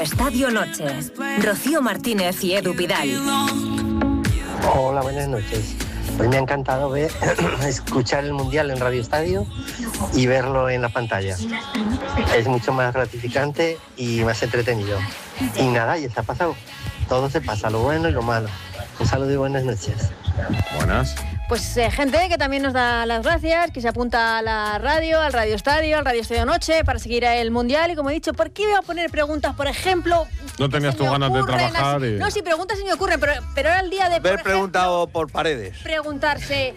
Estadio Noche. Rocío Martínez y Edu Pidal. Hola, buenas noches. Hoy me ha encantado escuchar el Mundial en Radio Estadio y verlo en la pantalla. Es mucho más gratificante y más entretenido. Y nada, ya se ha pasado. Todo se pasa, lo bueno y lo malo. Un saludo y buenas noches. Buenas. Pues gente que también nos da las gracias, que se apunta a la radio, al Radio Estadio Noche, para seguir el Mundial. Y como he dicho, ¿por qué iba a poner preguntas? Por ejemplo... No tenías tú ganas de trabajar y... No, sí, preguntas se me ocurren, pero era el día de... Haber preguntado por Paredes. Preguntarse...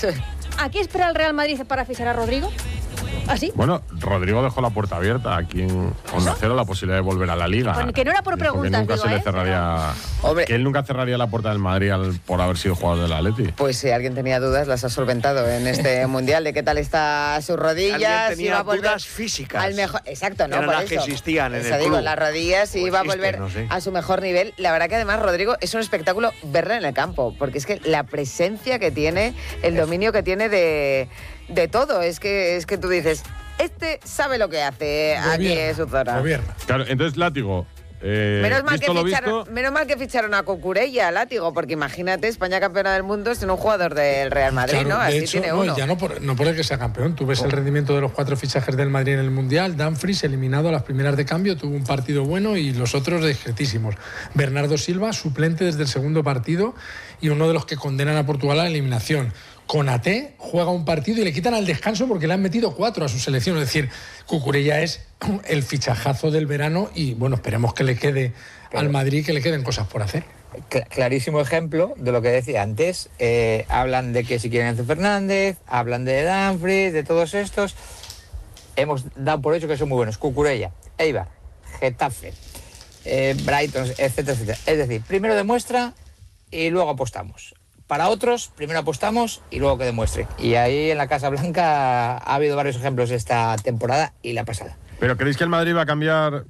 ¿A qué espera el Real Madrid para fichar a Rodrigo? ¿Así? Bueno, Rodrigo dejó la puerta abierta aquí en Onda Cero la posibilidad de volver a la Liga. Pues que no era por preguntas, que nunca se le cerraría... Hombre, que él nunca cerraría la puerta del Madrid por haber sido jugador del Atleti. pues si alguien tenía dudas, las ha solventado en este Mundial de qué tal está sus rodillas. Alguien tenía si va a volver dudas físicas. al mejor, exacto, no, eran por las eso. que existían en eso el digo, club. las rodillas, si Pues va a existen, volver no sé. a su mejor nivel. La verdad que además Rodrigo es un espectáculo verlo en el campo, porque es que la presencia que tiene, el dominio que tiene de todo, es que tú dices, este sabe lo que hace, aquí es su zona. Claro, entonces Látigo, Menos visto mal que ficharon a Cucurella, Látigo, porque imagínate, España campeona del mundo sin un jugador del Real Madrid, claro, ¿no? Así de hecho, tiene uno. Ya no por el que sea campeón. Tú ves el rendimiento de los 4 fichajes del Madrid en el Mundial. Dumfries, eliminado a las primeras de cambio, tuvo un partido bueno y los otros discretísimos. Bernardo Silva, suplente desde el segundo partido y uno de los que condenan a Portugal a la eliminación. Konaté juega un partido y le quitan al descanso porque le han metido 4 a su selección. Es decir, Cucurella es el fichajazo del verano y, bueno, esperemos que le quede al Madrid, que le queden cosas por hacer. Clarísimo ejemplo de lo que decía antes. Hablan de que si quieren Enzo Fernández, hablan de Dumfries, de todos estos. Hemos dado por hecho que son muy buenos. Cucurella, Eibar, Getafe, Brighton, etcétera, etcétera. Es decir, primero demuestra y luego apostamos. Para otros, primero apostamos y luego que demuestre. Y ahí en la Casa Blanca ha habido varios ejemplos esta temporada y la pasada. ¿Pero creéis que el Madrid va a cambiar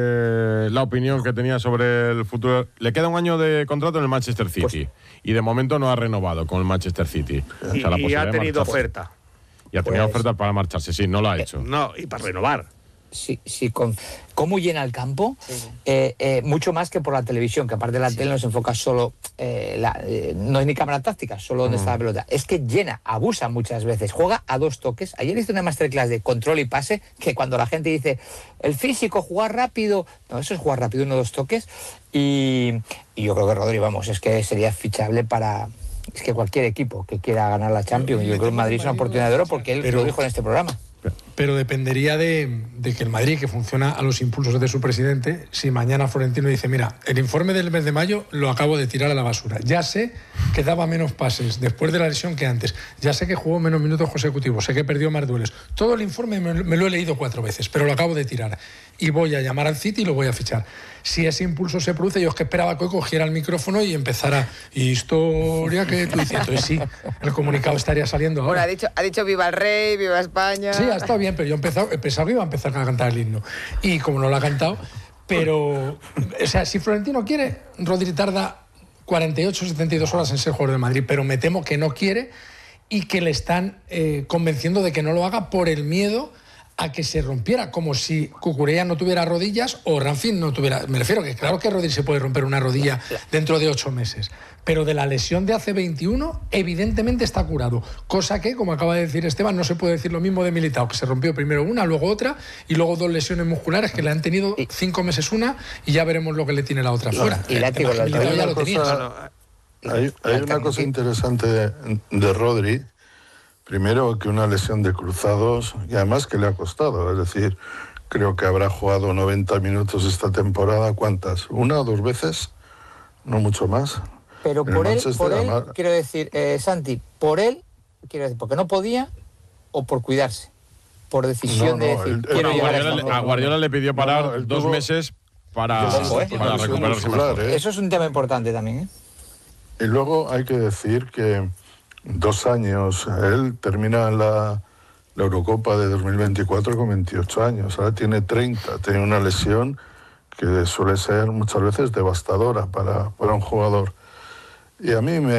la opinión que tenía sobre el futuro? Le queda un año de contrato en el Manchester City y de momento no ha renovado con el Manchester City. Y ha tenido oferta. Y ha tenido oferta para marcharse, sí, no lo ha hecho. No, y para renovar. Sí, cómo llena el campo, mucho más que por la televisión, que aparte de la tele no se enfoca solo, no es ni cámara táctica, solo donde está la pelota. Es que llena, abusa muchas veces, juega a 2 toques. Ayer hice una masterclass de control y pase, que cuando la gente dice, el físico, jugar rápido, no, eso es jugar rápido, 1 o 2 toques. Y yo creo que Rodri, vamos, es que sería fichable para... Es que cualquier equipo que quiera ganar la Champions, yo creo que el Madrid es una oportunidad de oro porque él lo dijo en este programa. Pero dependería de que el Madrid, que funciona a los impulsos de su presidente, si mañana Florentino dice, mira, el informe del mes de mayo lo acabo de tirar a la basura. Ya sé que daba menos pases después de la lesión que antes. Ya sé que jugó menos minutos consecutivos. Sé que perdió más duelos. Todo el informe me lo he leído 4 veces, pero lo acabo de tirar. Y voy a llamar al City y lo voy a fichar. Si ese impulso se produce, yo es que esperaba que hoy cogiera el micrófono y empezara historia que tú dices. Entonces sí, el comunicado estaría saliendo ahora. Bueno, ha dicho viva el rey, viva España. Sí, ha estado bien, pero yo he pensado que iba a empezar a cantar el himno. Y como no lo ha cantado, pero... O sea, si Florentino quiere, Rodri tarda 48, 72 horas en ser jugador de Madrid, pero me temo que no quiere y que le están convenciendo de que no lo haga por el miedo a que se rompiera, como si Cucurella no tuviera rodillas o Ramfin no tuviera... Me refiero que claro que Rodri se puede romper una rodilla dentro de 8 meses, pero de la lesión de hace 21 evidentemente está curado, cosa que, como acaba de decir Esteban, no se puede decir lo mismo de Militao, que se rompió primero una, luego otra, y luego 2 lesiones musculares que le han tenido 5 meses una, y ya veremos lo que le tiene la otra fuera. Y Látigo, ya lo tenía. Hay una cosa interesante de Rodri. Primero, que una lesión de cruzados, y además que le ha costado. Es decir, creo que habrá jugado 90 minutos esta temporada. ¿Cuántas? 1 o 2 veces, no mucho más. Pero por él, quiero decir, Santi, por él, quiero decir, porque no podía o por cuidarse, por decisión de decir, quiero llegar a Guardiola le pidió parar 2 meses para recuperarse mejor. Eso es un tema importante también, ¿eh? Y luego hay que decir que 2 años, él termina la Eurocopa de 2024 con 28 años, ahora tiene 30, tiene una lesión que suele ser muchas veces devastadora para un jugador. Y a mí me